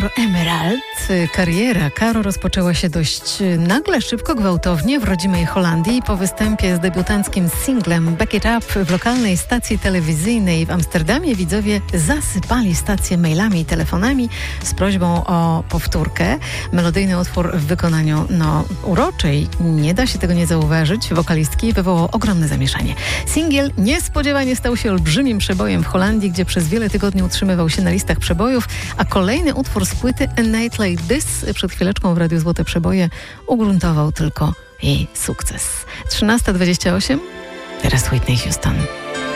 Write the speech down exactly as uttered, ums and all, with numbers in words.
utwór Emerald. Kariera Karo rozpoczęła się dość nagle, szybko, gwałtownie w rodzimej Holandii po występie z debiutanckim singlem Back It Up w lokalnej stacji telewizyjnej w Amsterdamie. Widzowie zasypali stację mailami i telefonami z prośbą o powtórkę. Melodyjny utwór w wykonaniu no, uroczej, nie da się tego nie zauważyć, wokalistki wywołał ogromne zamieszanie. Singiel niespodziewanie stał się olbrzymim przebojem w Holandii, gdzie przez wiele tygodni utrzymywał się na listach przebojów, a kolejny utwór z płyty A Night Like This przed chwileczką w Radiu Złote Przeboje ugruntował tylko jej sukces. trzynasta dwadzieścia osiem, teraz Whitney Houston.